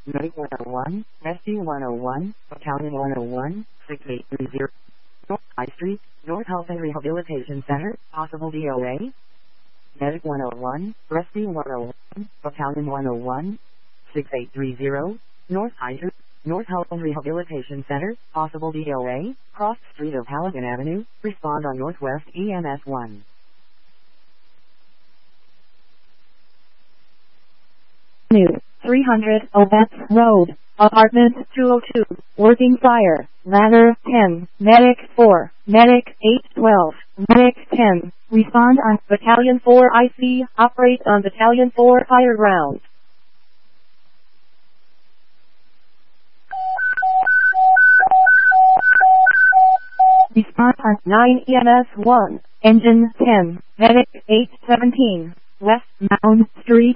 Medic 101, Rescue 101, Battalion 101, 6830, North High Street, North Health and Rehabilitation Center, possible DOA. Medic 101, Rescue 101, Battalion 101, 6830, North High Street, North Health and Rehabilitation Center, possible DOA, cross street of Halligan Avenue, respond on Northwest EMS 1. New 300 Ovets Road, Apartment 202, working fire, ladder 10, medic 4, medic 812, medic 10, respond on Battalion 4 IC, operate on Battalion 4 fire ground. Respond on 9 EMS 1, engine 10, medic 817, West Mound Street,